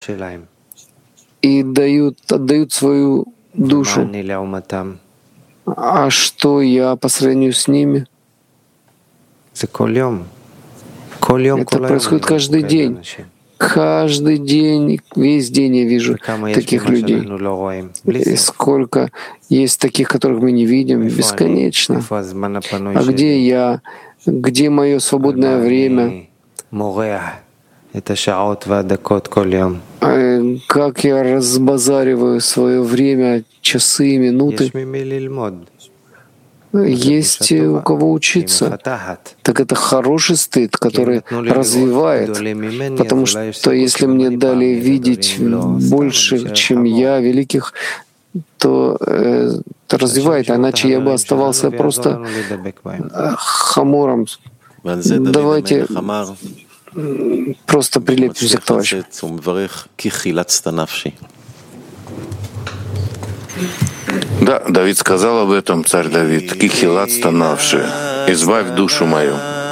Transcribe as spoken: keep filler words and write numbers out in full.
и дают, отдают свою душу. А что я по сравнению с ними? Это происходит каждый день. Каждый день, весь день я вижу таких людей. И сколько есть таких, которых мы не видим, бесконечно. А где я? Где мое свободное время? Как я разбазариваю свое время, часы, минуты? Есть у кого учиться. Так это хороший стыд, который развивает, потому что если мне дали видеть больше, чем я, великих, то э, это развивает, иначе я бы оставался просто хамором. Давайте просто прилепимся к товарищу. Да, Давид сказал об этом, царь Давид. «Кихилат станавши, избавь душу мою».